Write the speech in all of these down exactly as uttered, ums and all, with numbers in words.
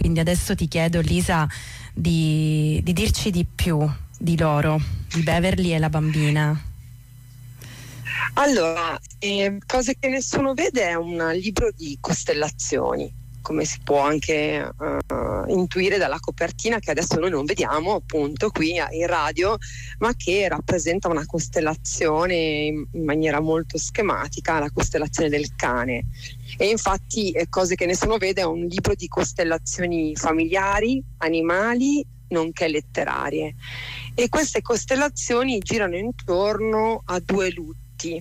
quindi adesso ti chiedo, Lisa, di, di dirci di più di loro, di Beverly e la bambina. Allora, eh, Cose che nessuno vede è un libro di costellazioni, come si può anche uh, intuire dalla copertina, che adesso noi non vediamo appunto qui in radio, ma che rappresenta una costellazione in, in maniera molto schematica, la costellazione del cane. E infatti eh, Cose che nessuno vede è un libro di costellazioni familiari, animali, nonché letterarie. E queste costellazioni girano intorno a due lutti.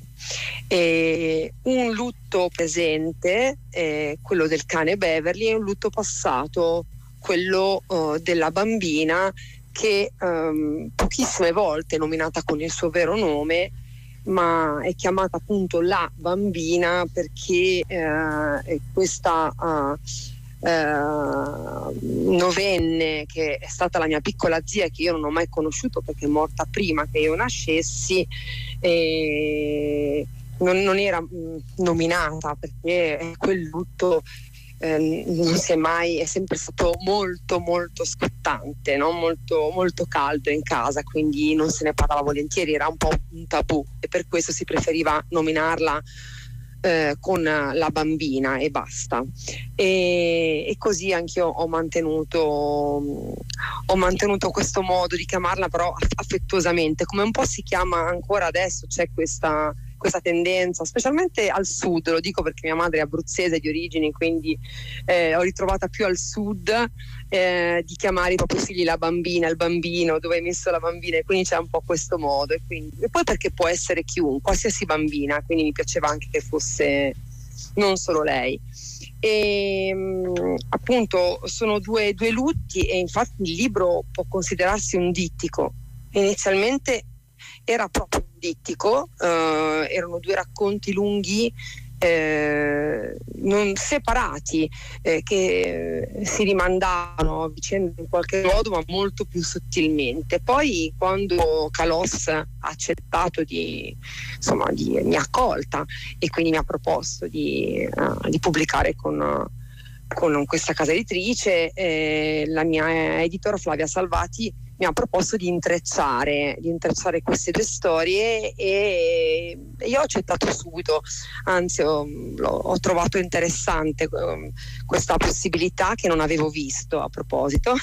E un lutto presente, eh, quello del cane Beverly, e un lutto passato, quello uh, della bambina, che um, pochissime volte è nominata con il suo vero nome, ma è chiamata appunto la bambina perché uh, questa uh, Uh, novenne, che è stata la mia piccola zia, che io non ho mai conosciuto perché è morta prima che io nascessi, e non, non era mh, nominata perché quel lutto eh, non si è mai, è sempre stato molto molto scottante, no? molto, molto caldo in casa, quindi non se ne parlava volentieri, era un po' un tabù, e per questo si preferiva nominarla Eh, con la bambina e basta. E, e così anch'io ho mantenuto ho mantenuto questo modo di chiamarla, però affettuosamente, come un po' si chiama ancora adesso. C'è questa questa tendenza, specialmente al sud, lo dico perché mia madre è abruzzese di origini, quindi eh, ho ritrovata più al sud eh, di chiamare i propri figli la bambina, il bambino, dove hai messo la bambina, e quindi c'è un po' questo modo. E, quindi, e poi perché può essere chiunque, qualsiasi bambina, quindi mi piaceva anche che fosse non solo lei. E appunto sono due, due lutti, e infatti il libro può considerarsi un dittico. Inizialmente era proprio un dittico, eh, erano due racconti lunghi, eh, non separati, eh, che si rimandavano a vicenda in qualche modo, ma molto più sottilmente. Poi quando Calos ha accettato di, insomma, di, mi ha accolta, e quindi mi ha proposto di, uh, di pubblicare con, con questa casa editrice, eh, la mia editora Flavia Salvati mi ha proposto di intrecciare, di intrecciare queste due storie, e io ho accettato subito, anzi ho, ho trovato interessante um, questa possibilità che non avevo visto, a proposito.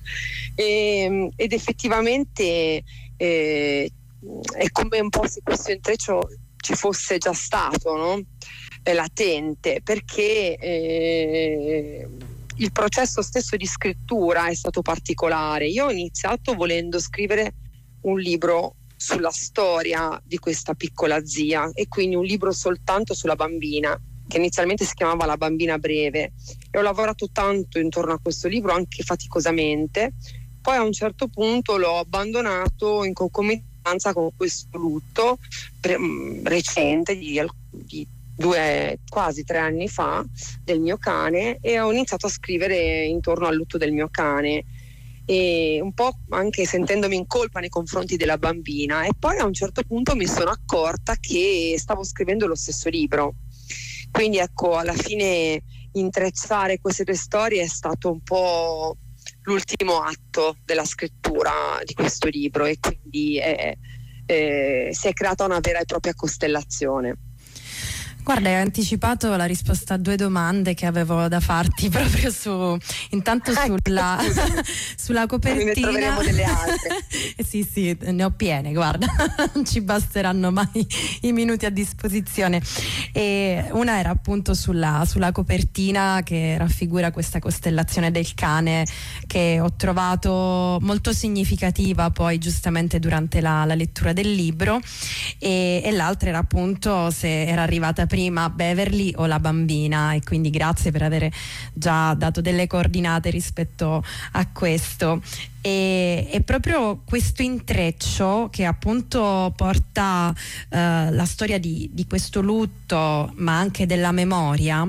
e, ed effettivamente eh, è come un po' se questo intreccio ci fosse già stato, no? È latente, perché eh, il processo stesso di scrittura è stato particolare. Io ho iniziato volendo scrivere un libro sulla storia di questa piccola zia, e quindi un libro soltanto sulla bambina, che inizialmente si chiamava La bambina breve, e ho lavorato tanto intorno a questo libro, anche faticosamente. Poi a un certo punto l'ho abbandonato in concomitanza con questo lutto pre- recente di, di due, quasi tre anni fa, del mio cane, e ho iniziato a scrivere intorno al lutto del mio cane, e un po' anche sentendomi in colpa nei confronti della bambina. E poi a un certo punto mi sono accorta che stavo scrivendo lo stesso libro, quindi ecco, alla fine intrecciare queste due storie è stato un po' l'ultimo atto della scrittura di questo libro, e quindi è, è, si è creata una vera e propria costellazione. Guarda, hai anticipato la risposta a due domande che avevo da farti proprio su, intanto sulla, sulla copertina. Ne troveremo delle altre. Sì, sì, ne ho piene, guarda, non ci basteranno mai i minuti a disposizione. E una era appunto sulla, sulla copertina, che raffigura questa costellazione del cane, che ho trovato molto significativa poi giustamente durante la, la lettura del libro, e, e l'altra era appunto se era arrivata prima Beverly o la bambina, e quindi grazie per avere già dato delle coordinate rispetto a questo. E, e proprio questo intreccio che appunto porta eh, la storia di, di questo lutto, ma anche della memoria,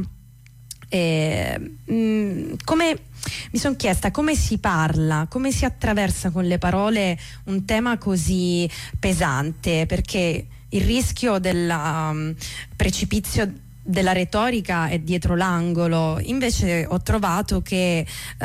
eh, mh, come mi sono chiesta come si parla, come si attraversa con le parole un tema così pesante, perché il rischio del um, precipizio della retorica è dietro l'angolo. Invece ho trovato che